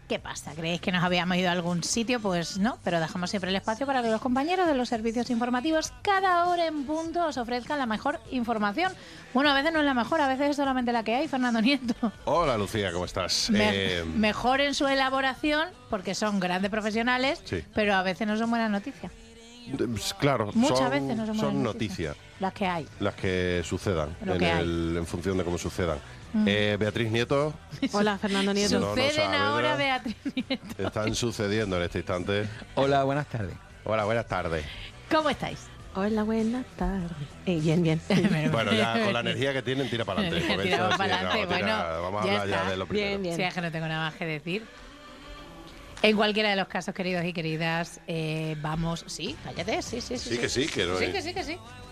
¿Qué pasa? ¿Creéis que nos habíamos ido a algún sitio? Pues no, pero dejamos siempre el espacio para que los compañeros de los servicios informativos cada hora en punto os ofrezcan la mejor información. Bueno, a veces no es la mejor, a veces es solamente la que hay, Fernando Nieto. Hola, Lucía, ¿cómo estás? Mejor en su elaboración, porque son grandes profesionales, Sí. pero a veces no son buenas noticias. Claro, Muchas veces no son buenas son noticias. noticias Las que hay. las que sucedan Lo que hay. en función de cómo sucedan. Beatriz Nieto, Hola, Fernando Nieto. No, Suceden Saavedra. ahora, Beatriz Nieto. están sucediendo en este instante. Hola, buenas tardes. Hola, buenas tardes. ¿Cómo estáis? Hola, buenas tardes. Bien, bien. Bueno, ya con la energía que tienen, tira para adelante. porque Tiramos esto sí, pa'lante, no, bueno, vamos a ya hablar ya está. de lo primero. Bien, bien. Sí, es que no tengo nada más que decir. En cualquiera de los casos, queridos y queridas, vamos... Sí, cállate, sí. Sí, que sí, que no Sí, hay- que sí.